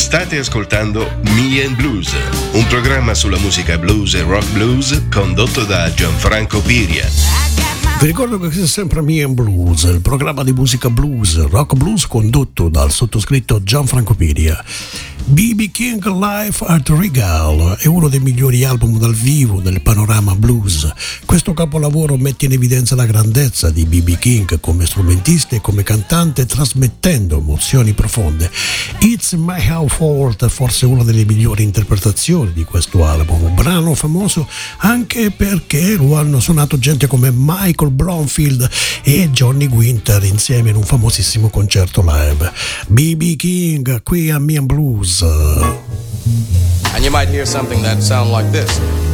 State ascoltando Me and Blues, un programma sulla musica blues e rock blues condotto da Gianfranco Piria. Vi ricordo che c'è sempre Me and Blues, il programma di musica blues, rock blues condotto dal sottoscritto Gianfranco Piria. B.B. King Live at Regal è uno dei migliori album dal vivo del panorama blues. Questo capolavoro mette in evidenza la grandezza di B.B. King come strumentista e come cantante, trasmettendo emozioni profonde. It's My How Fault è forse una delle migliori interpretazioni di questo album, brano famoso anche perché lo hanno suonato gente come Michael Bromfield e Johnny Winter insieme in un famosissimo concerto live. B.B. King qui a Me and Blues. And you might hear something that sound like this.